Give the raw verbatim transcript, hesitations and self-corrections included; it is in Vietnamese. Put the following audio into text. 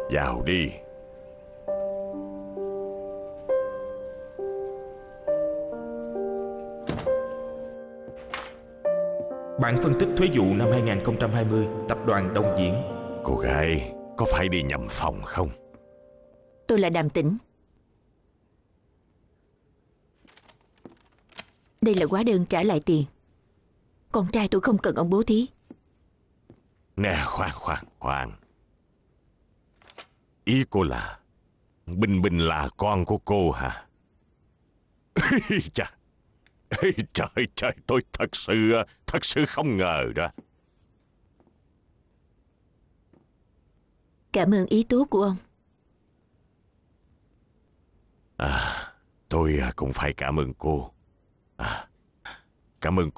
Vào đi. Bản phân tích thuế vụ năm hai không hai không, tập đoàn Đông Diễn. Cô gái, có phải đi nhầm phòng không? Tôi là Đàm Tĩnh. Đây là hóa đơn trả lại tiền. Con trai tôi không cần ông bố thí. Nè, khoan khoan khoan. Ý cô là Bình Bình là con của cô hả? Chà, trời trời, tôi thật sự thật sự không ngờ đó. Cảm ơn ý tốt của ông. À, tôi cũng phải cảm ơn cô. À, cảm ơn cô.